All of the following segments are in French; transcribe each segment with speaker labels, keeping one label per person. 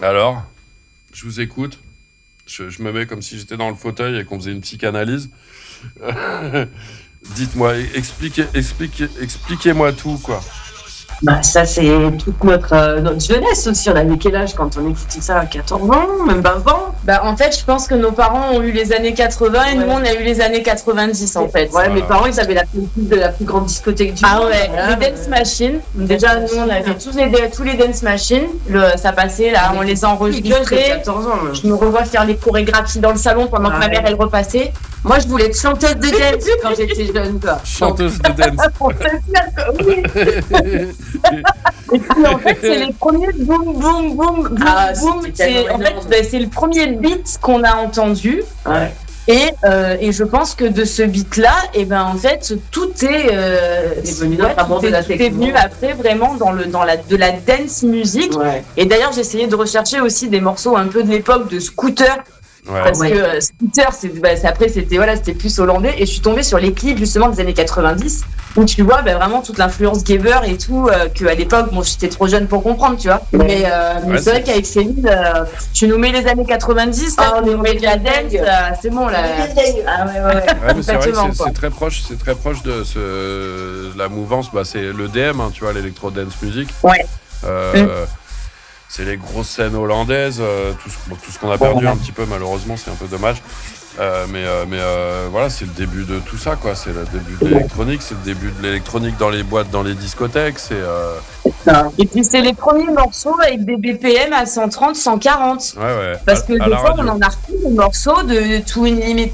Speaker 1: Alors, je vous écoute. Je me mets comme si j'étais dans le fauteuil et qu'on faisait une psychanalyse. Dites-moi, expliquez-moi tout, quoi.
Speaker 2: Bah, ça, c'est toute notre jeunesse aussi. On avait quel âge quand on écoutait ça? 14 ans, même 20 ans?
Speaker 3: Bah, en fait, je pense que nos parents ont eu les années 80 et nous, on a eu les années 90, en fait.
Speaker 2: Ouais, mes parents, ils avaient la plus grande discothque du monde.
Speaker 3: Ah ouais, les dance machines. Déjà, nous, on avait tous les dance machines. Ça passait, là, on les enregistrait.
Speaker 2: 14 ans,
Speaker 3: je me revois faire les chorégraphies dans le salon pendant que ma mère, elle repassait.
Speaker 2: Moi, je voulais être chanteuse de dance quand j'étais jeune, quoi.
Speaker 1: Chanteuse de dance.
Speaker 3: Et puis, en fait, c'est les premiers boum, boum, boum, boum, boum. C'est le premier beat qu'on a entendu.
Speaker 2: Ouais.
Speaker 3: Et je pense que de ce beat-là, et ben en fait, tout est venu après vraiment de la dance music.
Speaker 2: Ouais.
Speaker 3: Et d'ailleurs, j'essayais de rechercher aussi des morceaux un peu de l'époque de Scooter.
Speaker 1: Ouais.
Speaker 3: Parce que Scooter, c'était plus hollandais. Et je suis tombée sur les clips justement des années 90 où tu vois vraiment toute l'influence Gabber et tout, qu'à l'époque, bon, j'étais trop jeune pour comprendre, tu vois. Mais c'est vrai qu'avec Céline, tu nous mets les années 90, on nous met de la dance, c'est bon là. Ah ouais.
Speaker 1: Mais c'est vrai que c'est très proche de la mouvance, c'est le DM, tu vois, l'électro dance music.
Speaker 3: Ouais.
Speaker 1: C'est les grosses scènes hollandaises, tout ce qu'on a perdu un petit peu, malheureusement, c'est un peu dommage. Mais voilà, c'est le début de tout ça, quoi. C'est le début de l'électronique, c'est le début de l'électronique dans les boîtes, dans les discothèques.
Speaker 3: Et puis c'est les premiers morceaux avec des BPM à 130, 140.
Speaker 1: Ouais.
Speaker 3: Parce que des fois, on en a repris des morceaux de Too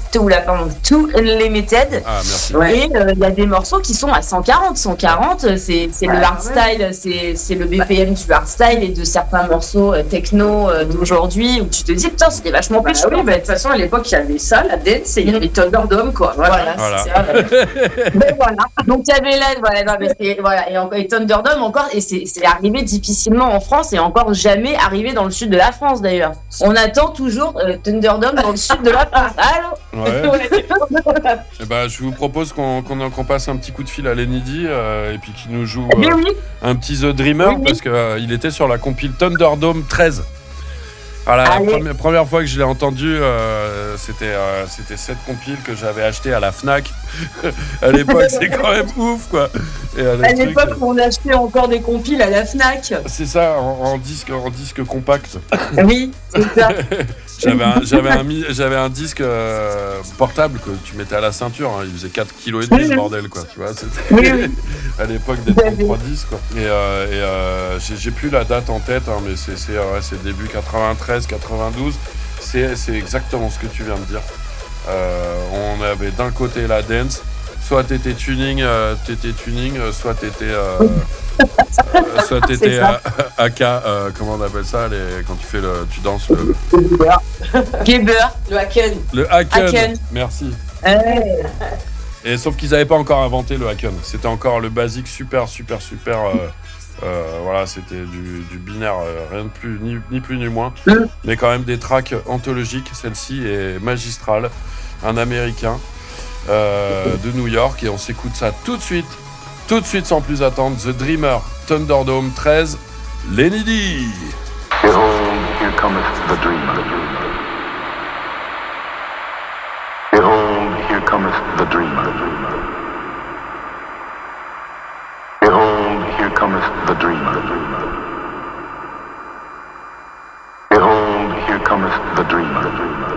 Speaker 3: Unlimited.
Speaker 1: Ah, merci.
Speaker 3: Et il y a des morceaux qui sont à 140. 140, c'est le hardstyle, c'est le BPM du hardstyle et de certains morceaux techno d'aujourd'hui où tu te dis, putain, c'était vachement plus chaud.
Speaker 2: De toute façon, à l'époque, il y avait ça, la dance, et il y avait Thunderdome, quoi.
Speaker 3: Voilà. C'est ça. Mais voilà. Donc il y avait là, et Thunderdome encore, et c'est arrivé difficilement en France et encore jamais arrivé dans le sud de la France d'ailleurs. On attend toujours Thunderdome dans le sud de la France. Allô?
Speaker 1: Ouais. Et je vous propose qu'on passe un petit coup de fil à Lenny D et puis qu'il nous joue un petit The Dreamer parce qu'il était sur la compile Thunderdome 13. Voilà, la première fois que je l'ai entendu, c'était cette compile que j'avais achetée à la Fnac. À l'époque, c'est quand même ouf, quoi. Et
Speaker 3: à l'époque, on achetait encore des compiles à la Fnac.
Speaker 1: C'est ça, en disque compact.
Speaker 3: Oui, c'est ça.
Speaker 1: J'avais un disque portable que tu mettais à la ceinture, il faisait 4,5 kg ce bordel, quoi, tu vois, c'était à l'époque des 33 disques, quoi. Et j'ai plus la date en tête, mais c'est début 93, 92, c'est exactement ce que tu viens de dire. On avait d'un côté la dance, soit t'étais tuning, soit t'étais AK, comment on appelle ça, quand tu danses le
Speaker 3: Gabber, le Haken.
Speaker 1: Le Haken. Merci. Et sauf qu'ils n'avaient pas encore inventé le Haken. C'était encore le basique super. Voilà, c'était du binaire, rien de plus, ni plus ni moins. Mais quand même des tracks anthologiques. Celle-ci est magistrale. Un Américain de New York. Et on s'écoute ça tout de suite sans plus attendre. The Dreamer, Thunderdome 13, Lenny D.
Speaker 4: Behold, here cometh the dreamer. Behold, here cometh the dreamer. Behold, here cometh the dreamer. Behold, here cometh the dreamer.